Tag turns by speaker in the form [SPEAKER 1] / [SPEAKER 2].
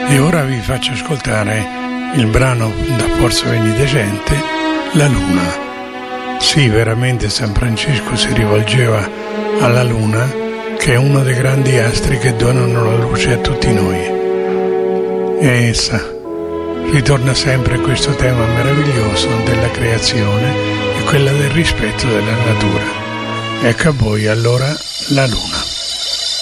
[SPEAKER 1] E ora vi faccio ascoltare il brano da Forza Benedicente, La Luna. Sì, veramente San Francesco si rivolgeva alla Luna, che è uno dei grandi astri che donano la luce a tutti noi. E essa ritorna sempre a questo tema meraviglioso della creazione e quella del rispetto della natura. Ecco a voi allora la Luna.